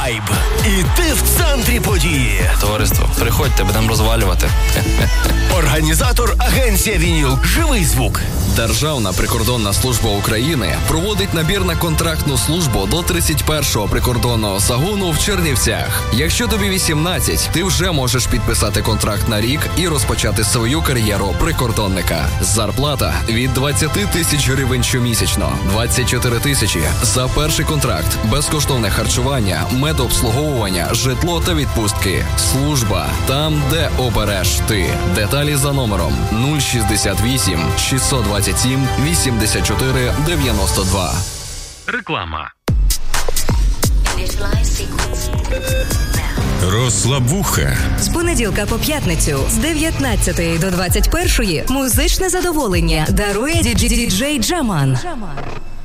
вайб. І ти в центрі події. Товариство, приходьте, будемо розвалювати. Організатор – агенція «Вініл». Живий звук. Державна прикордонна служба України проводить набір на контрактну службу до 31-го прикордонного загону в Чернівцях. Якщо тобі 18, ти вже можеш підписати контракт на рік і розпочати свою кар'єру прикордонника. Зарплата від 20 тисяч гривень щомісячно, 24 тисячі за перший контракт, безкоштовне харчування, медобслуговування, житло та відпустки. Служба там, де обереш ти. Деталі за номером 068 627 84 92. Реклама. Розслабуха. З понеділка по п'ятницю з 19 до 21 музичне задоволення дарує діджей Джаман.